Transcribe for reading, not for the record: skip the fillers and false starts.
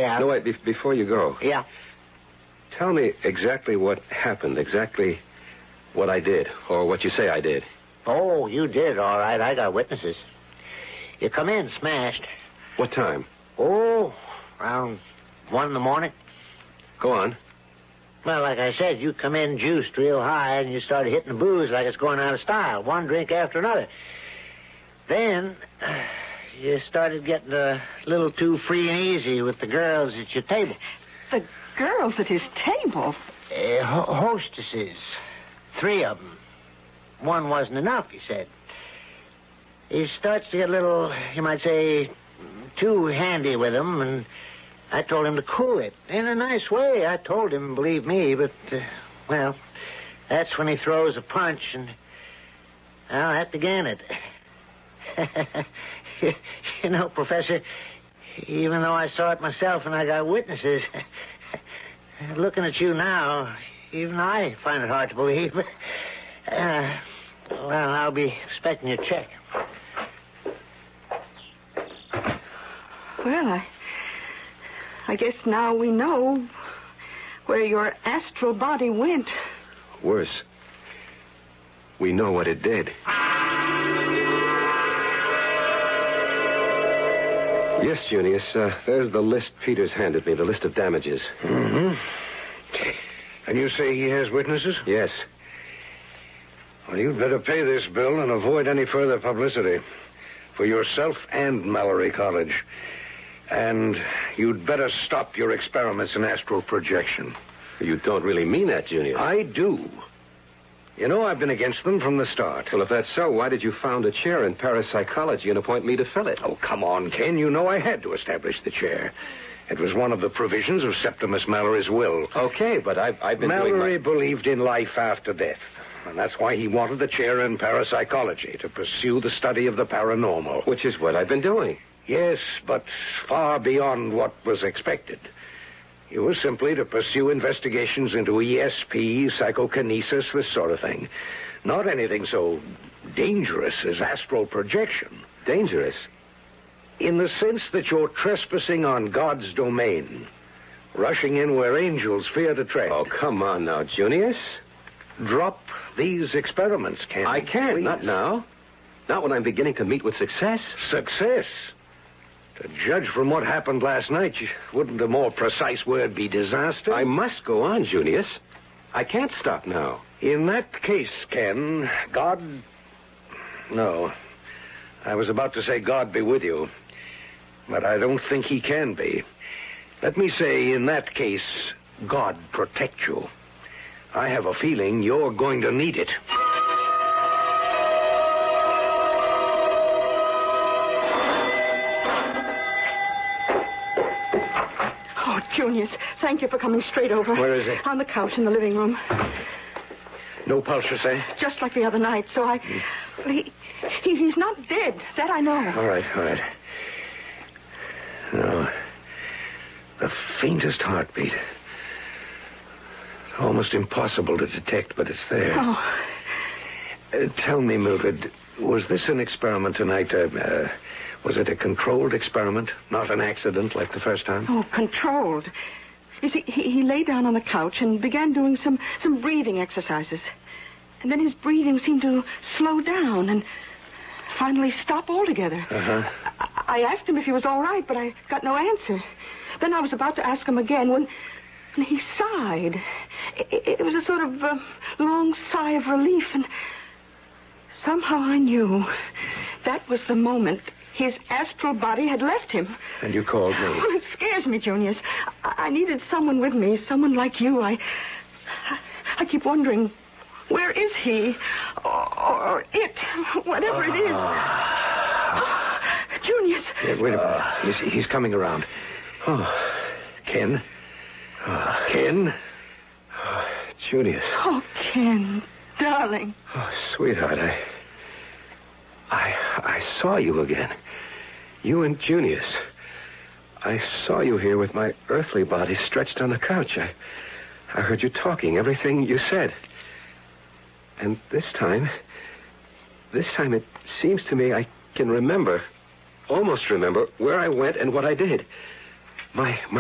yeah. No, wait, before you go. Yeah. Tell me exactly what happened, exactly what I did, or what you say I did. Oh, you did, all right. I got witnesses. You come in smashed. What time? Oh, around 1 in the morning. Go on. Well, like I said, you come in juiced real high, and you started hitting the booze like it's going out of style, one drink after another. Then you started getting a little too free and easy with the girls at your table. The girls at his table? Hostesses. 3 of them. One wasn't enough, he said. He starts to get a little, you might say, too handy with them, and I told him to cool it. In a nice way, I told him, believe me, but, well, that's when he throws a punch, and, well, that began it. You know, Professor, even though I saw it myself and I got witnesses, looking at you now, even I find it hard to believe. Well, I'll be expecting your check. Well, I guess now we know where your astral body went. Worse. We know what it did. Yes, Junius, there's the list Peters handed me, the list of damages. Mm-hmm. And you say he has witnesses? Yes. Well, you'd better pay this bill and avoid any further publicity. For yourself and Mallory College. And you'd better stop your experiments in astral projection. You don't really mean that, Junius. I do. You know, I've been against them from the start. Well, if that's so, why did you found a chair in parapsychology and appoint me to fill it? Oh, come on, Ken. You know I had to establish the chair. It was one of the provisions of Septimus Mallory's will. Okay, but I've been Mallory believed in life after death. And that's why he wanted the chair in parapsychology, to pursue the study of the paranormal. Which is what I've been doing. Yes, but far beyond what was expected. It was simply to pursue investigations into ESP, psychokinesis, this sort of thing. Not anything so dangerous as astral projection. Dangerous? In the sense that you're trespassing on God's domain. Rushing in where angels fear to tread. Oh, come on now, Junius. Drop these experiments, Ken. I can't, please. Not now. Not when I'm beginning to meet with success. Success? To judge from what happened last night, wouldn't a more precise word be disaster? I must go on, Junius. I can't stop now. In that case, Ken, God... No. I was about to say God be with you. But I don't think he can be. Let me say, in that case, God protect you. I have a feeling you're going to need it. Oh, Junius, thank you for coming straight over. Where is it? On the couch in the living room. No pulse, you say? Just like the other night, so I... He's not dead. That I know. All right. No. The faintest heartbeat. Almost impossible to detect, but it's there. Oh. Tell me, Mildred, was this an experiment tonight? Was it a controlled experiment? Not an accident like the first time? Oh, controlled. You see, he lay down on the couch and began doing some breathing exercises. And then his breathing seemed to slow down and finally stop altogether. Uh-huh. I asked him if he was all right, but I got no answer. Then I was about to ask him again when he sighed. It was a sort of long sigh of relief, and somehow I knew that was the moment his astral body had left him. And you called me? Oh, it scares me, Junius. I needed someone with me, someone like you. I keep wondering, where is he? Or it, whatever it is. Junius. Yeah, wait a minute. He's coming around. Oh, Ken? Ken? Oh, Junius. Oh, Ken, darling. Oh, sweetheart, I saw you again. You and Junius. I saw you here with my earthly body stretched on the couch. I heard you talking, everything you said. And this time it seems to me I can remember, almost remember, where I went and what I did. My